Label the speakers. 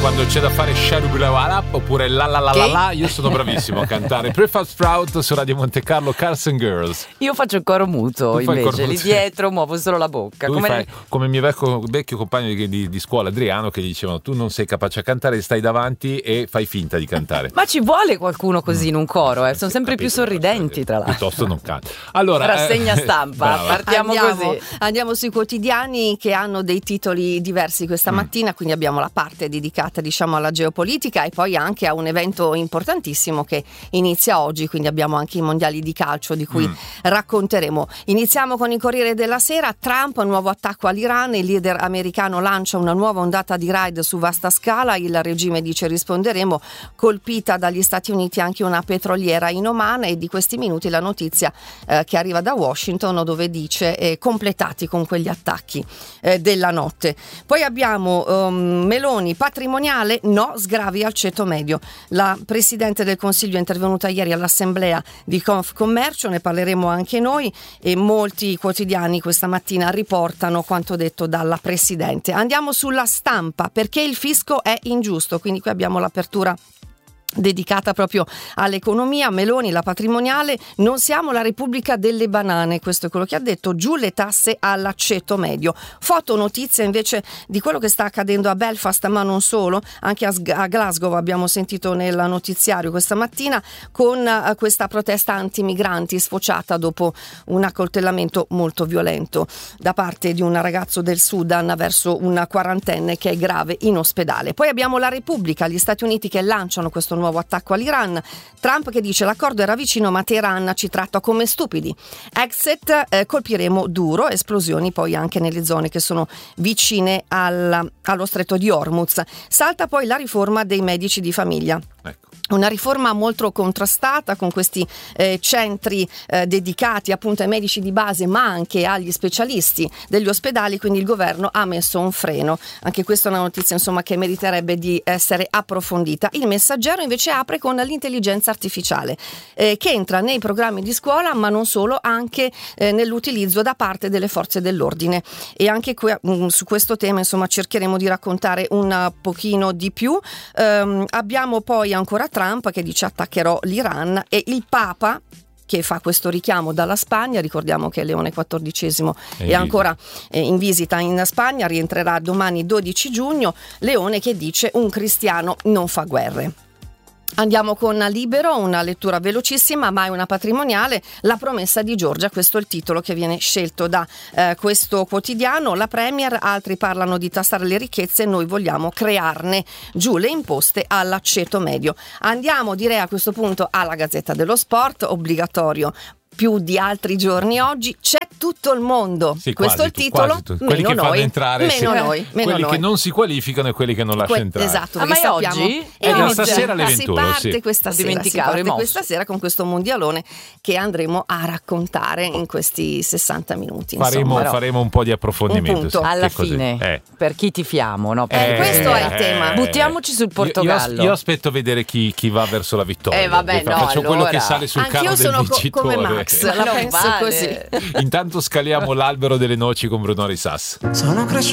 Speaker 1: quando c'è da fare Sharubulawala oppure la la la la la, io sono bravissimo a cantare. Prefab Sprout su Radio Monte Carlo, Cars and Girls.
Speaker 2: Io faccio il coro muto invece, lì dietro muovo solo la bocca.
Speaker 1: Come il mio vecchio compagno di scuola Adriano, che gli dicevano: tu non sei capace a cantare, stai davanti e fai finta di cantare.
Speaker 2: Ma ci vuole qualcuno così in un coro, sono sempre più sorridenti, tra l'altro.
Speaker 1: Piuttosto non canto. Allora,
Speaker 2: rassegna stampa, partiamo così.
Speaker 3: Andiamo sui quotidiani che hanno dei titoli diversi questa mattina, quindi abbiamo la parte dedicata, diciamo, alla geopolitica e poi anche a un evento importantissimo che inizia oggi, quindi abbiamo anche i mondiali di calcio di cui racconteremo. Iniziamo con il Corriere della Sera. Trump, nuovo attacco all'Iran, il leader americano lancia una nuova ondata di raid su vasta scala, il regime dice risponderemo, colpita dagli Stati Uniti anche una petroliera in Oman, e di questi minuti la notizia che arriva da Washington, dove dice completati con quegli attacchi della notte. Poi abbiamo Meloni, patrimoniale, no sgravi al ceto medio. La Presidente del Consiglio è intervenuta ieri all'assemblea di Confcommercio, ne parleremo anche noi, e molti quotidiani questa mattina riportano quanto detto dalla Presidente. Andiamo sulla Stampa, perché il fisco è ingiusto, quindi qui abbiamo l'apertura dedicata proprio all'economia. Meloni, la patrimoniale, non siamo la Repubblica delle banane, questo è quello che ha detto, giù le tasse all'aceto medio. Fotonotizia invece di quello che sta accadendo a Belfast, ma non solo, anche a Glasgow abbiamo sentito nel notiziario questa mattina, con questa protesta antimigranti sfociata dopo un accoltellamento molto violento da parte di un ragazzo del Sudan verso un quarantenne che è grave in ospedale. Poi abbiamo la Repubblica, gli Stati Uniti che lanciano questo nuovo attacco all'Iran, Trump che dice l'accordo era vicino ma Teheran ci tratta come stupidi, exit, colpiremo duro, esplosioni poi anche nelle zone che sono vicine allo stretto di Hormuz. Salta poi la riforma dei medici di famiglia.
Speaker 1: ecco.
Speaker 3: Una riforma molto contrastata, con questi centri dedicati appunto ai medici di base ma anche agli specialisti degli ospedali, quindi il governo ha messo un freno. Anche questa è una notizia insomma che meriterebbe di essere approfondita. Il Messaggero invece apre con l'intelligenza artificiale che entra nei programmi di scuola, ma non solo, anche nell'utilizzo da parte delle forze dell'ordine, e anche qui, su questo tema insomma cercheremo di raccontare un pochino di più. Abbiamo poi ancora Trump che dice attaccherò l'Iran, e il Papa che fa questo richiamo dalla Spagna. Ricordiamo che Leone XIV è ancora in visita in Spagna, rientrerà domani 12 giugno. Leone che dice un cristiano non fa guerre. Andiamo con Libero, una lettura velocissima ma è una patrimoniale, la promessa di Giorgia, questo è il titolo che viene scelto da questo quotidiano. La Premier, altri parlano di tassare le ricchezze, noi vogliamo crearne, giù le imposte all'aceto medio. Andiamo, direi a questo punto, alla Gazzetta dello Sport, obbligatorio più di altri giorni oggi, c'è tutto il mondo.
Speaker 1: Sì,
Speaker 3: questo è il titolo.
Speaker 1: Quelli che fanno entrare, quelli che non si qualificano e quelli che non lasciano entrare.
Speaker 3: Esatto,
Speaker 2: ma è oggi?
Speaker 1: Stasera alle 21.
Speaker 3: Si parte questa sera con questo mondialone che andremo a raccontare in questi 60 minuti.
Speaker 1: Faremo un po' di approfondimento.
Speaker 2: Alla fine, per chi tifiamo, no?
Speaker 3: Questo è il tema.
Speaker 2: Buttiamoci sul Portogallo.
Speaker 1: Io aspetto vedere chi va verso la vittoria.
Speaker 2: Faccio
Speaker 1: quello che sale sul carro del vincitore.
Speaker 3: Come Max, la penso così.
Speaker 1: Intanto scaliamo l'albero delle noci con Bruno Risas.
Speaker 4: Sono cresciuto